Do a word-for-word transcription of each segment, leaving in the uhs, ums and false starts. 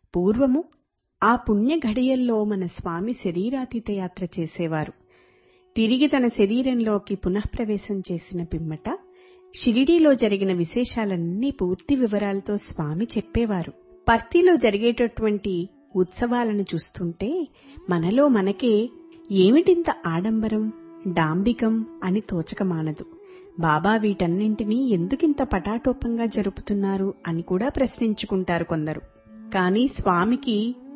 పూర్వము ఆ పుణ్య ఘడియల్లో మన స్వామి శరీరాతీత యాత్ర చేసేవారు. తిరిగి తన శరీరంలోకి పునఃప్రవేశం చేసిన పిమ్మట షిరిడీలో జరిగిన విశేషాలన్నీ పూర్తి వివరాలతో స్వామి చెప్పేవారు. పర్తిలో జరిగేటటువంటి ఉత్సవాలను చూస్తుంటే మనలో మనకే ఏమిటింత ఆడంబరం, డాంబికం అని తోచకమానదు. బాబా వీటన్నింటినీ ఎందుకింత పటాటోపంగా జరుపుతున్నారు అని కూడా ప్రశ్నించుకుంటారు కొందరు. కాని స్వామికి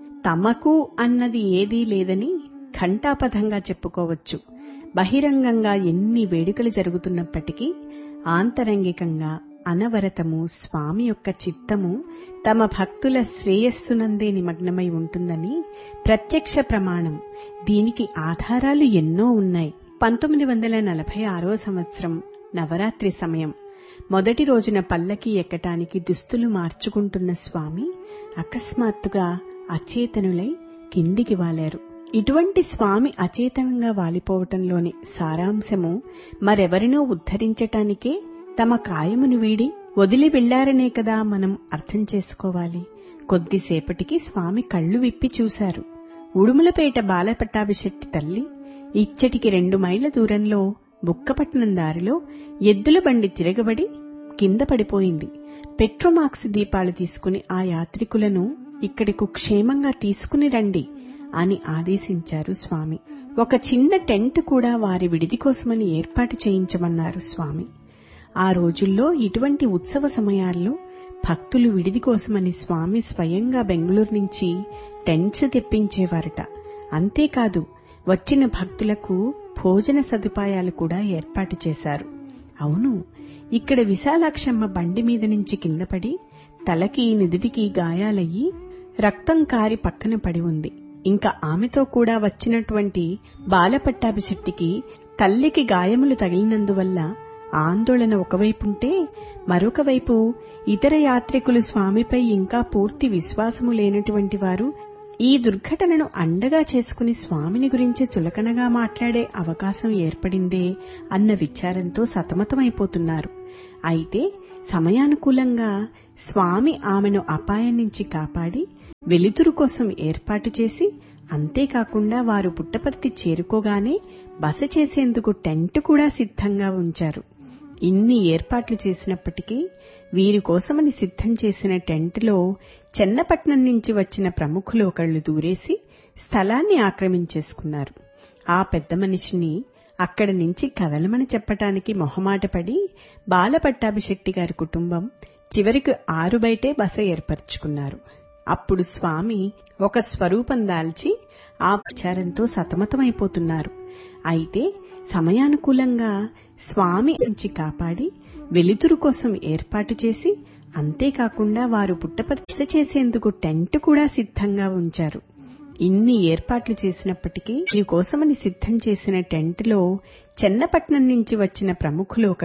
తమకు అన్నది ఏదీ లేదని ఘంటాపథంగా చెప్పుకోవచ్చు. బహిరంగంగా ఎన్ని వేడుకలు జరుగుతున్నప్పటికీ ఆంతరంగికంగా అనవరతము స్వామి యొక్క చిత్తము తమ భక్తుల శ్రేయస్సునందే నిమగ్నమై ఉంటుందని ప్రత్యక్ష ప్రమాణం. దీనికి ఆధారాలు ఎన్నో ఉన్నాయి. పంతొమ్మిది వందల నలభై ఆరో సంవత్సరం నవరాత్రి సమయం మొదటి రోజున పల్లకి ఎక్కటానికి దుస్తులు మార్చుకుంటున్న స్వామి అకస్మాత్తుగా అచేతనులై కిందికి వాలారు. ఇటువంటి స్వామి అచేతనంగా వాలిపోవటంలోని సారాంశము మరెవరినో ఉద్ధరించటానికే తమ కాయమును వీడి వదిలి వెళ్లారనే కదా మనం అర్థం చేసుకోవాలి. కొద్దిసేపటికి స్వామి కళ్లు విప్పి చూశారు. ఉడుములపేట బాలపట్టాభిశెట్టి తల్లి ఇచ్చటికి రెండు మైళ్ల దూరంలో బుక్కపట్నం దారిలో ఎద్దుల బండి తిరగబడి కింద పడిపోయింది. పెట్రోమాక్స్ దీపాలు తీసుకుని ఆ యాత్రికులను ఇక్కడికు క్షేమంగా తీసుకుని రండి అని ఆదేశించారు స్వామి. ఒక చిన్న టెంట్ కూడా వారి విడిది కోసమని ఏర్పాటు చేయించమన్నారు స్వామి. ఆ రోజుల్లో ఇటువంటి ఉత్సవ సమయాల్లో భక్తులు విడిది కోసమని స్వామి స్వయంగా బెంగళూరు నుంచి టెంట్స్ తెప్పించేవారట. అంతేకాదు వచ్చిన భక్తులకు భోజన సదుపాయాలు కూడా ఏర్పాటు చేశారు. అవును, ఇక్కడ విశాలాక్షమ్మ బండి మీద నుంచి కిందపడి తలకి నిదుటికి గాయాలయ్యి రక్తం కారి పక్కన పడి ఉంది. ఇంకా ఆమెతో కూడా వచ్చినటువంటి బాలపట్టాభిశెట్టికి తల్లికి గాయములు తగిలినందువల్ల ఆందోళన ఒకవైపుంటే మరొక వైపు ఇతర యాత్రికులు స్వామిపై ఇంకా పూర్తి విశ్వాసము లేనటువంటి వారు ఈ దుర్ఘటనను అండగా చేసుకుని స్వామిని గురించి చులకనగా మాట్లాడే అవకాశం ఏర్పడిందే అన్న విచారంతో సతమతమైపోతున్నారు. అయితే సమయానుకూలంగా స్వామి ఆమెను అపాయం నుంచి కాపాడి వెలుతురు కోసం ఏర్పాటు చేసి, అంతేకాకుండా వారు పుట్టపర్తి చేరుకోగానే బస చేసేందుకు టెంట్ కూడా సిద్ధంగా ఉంచారు. ఇన్ని ఏర్పాట్లు చేసినప్పటికీ వీరి కోసమని సిద్ధం చేసిన టెంట్లో చెన్నపట్నం నుంచి వచ్చిన ప్రముఖులు ఒకళ్లు దూరేసి స్థలాన్ని ఆక్రమించేసుకున్నారు. ఆ పెద్ద మనిషిని అక్కడి నుంచి కదలమని చెప్పటానికి మొహమాటపడి బాలపట్టాభిశెట్టి గారి కుటుంబం చివరికి ఆరు బయటే బస ఏర్పరచుకున్నారు. అప్పుడు స్వామి ఒక స్వరూపం దాల్చి ఆ విచారంతో సతమతమైపోతున్నారు. అయితే సమయానుకూలంగా స్వామి నుంచి కాపాడి వెలుతురు కోసం ఏర్పాటు చేసి, అంతేకాకుండా వారు పుట్టపర్తి చేసేందుకు టెంట్ కూడా సిద్ధంగా ఉంచారు. ఇన్ని ఏర్పాట్లు చేసినప్పటికీ ఈ కోసమని సిద్ధం చేసిన టెంట్లో చెన్నపట్నం నుంచి వచ్చిన ప్రముఖులు ఒక